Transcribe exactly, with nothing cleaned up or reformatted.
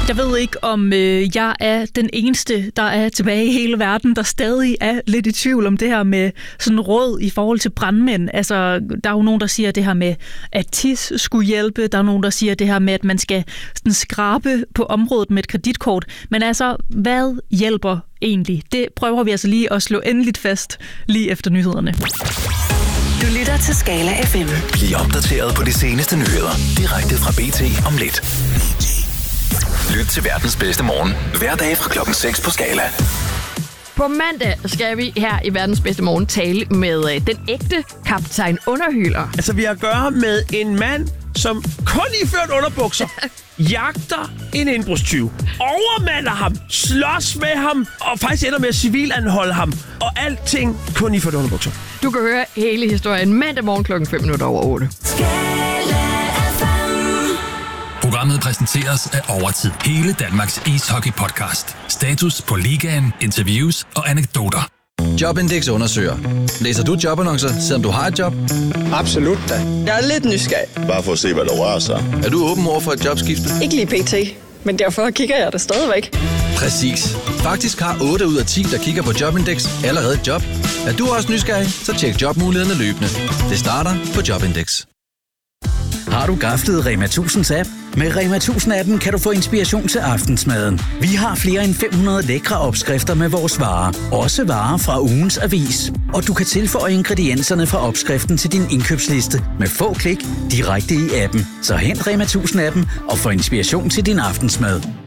Jeg ved ikke, om øh, jeg er den eneste, der er tilbage i hele verden, der stadig er lidt i tvivl om det her med sådan råd i forhold til brandmænd. Altså, der er jo nogen, der siger det her med, at tis skulle hjælpe. Der er nogen, der siger det her med, at man skal sådan skrabe på området med et kreditkort. Men altså, hvad hjælper egentlig? Det prøver vi altså lige at slå endeligt fast lige efter nyhederne. Du lytter til Skala F M. Bliv opdateret på de seneste nyheder direkte fra B T om lidt. Lyt til verdens bedste morgen hver dag fra klokken seks på Skala. På mandag skal vi her i verdens bedste morgen tale med øh, den ægte kaptajn Underhyler. Altså, vi har at gøre med en mand, som kun iført underbukser jagter en indbrudstyv, overmander ham, slås med ham og faktisk ender med at civilanholde ham. Og alting kun iført underbukser. Du kan høre hele historien mandag morgen klokken fem minutter over otte. Programmet præsenteres af Overtid. Hele Danmarks ishockey-podcast. Status på ligaen, interviews og anekdoter. Jobindex undersøger. Læser du jobannoncer, selvom du har et job? Absolut da. Jeg er lidt nysgerrig. Bare for at se, hvad der rører sig. Er du åben over for et jobskifte? Ikke lige pt, men derfor kigger jeg det stadigvæk. Præcis. Faktisk har otte ud af ti, der kigger på Jobindex, allerede et job. Er du også nysgerrig, så tjek jobmulighederne løbende. Det starter på Jobindex. Har du gaflet Rema tusinds app? Med Rema tusind-appen kan du få inspiration til aftensmaden. Vi har flere end fem hundrede lækre opskrifter med vores varer. Også varer fra ugens avis. Og du kan tilføje ingredienserne fra opskriften til din indkøbsliste med få klik direkte i appen. Så hent Rema tusind-appen og få inspiration til din aftensmad.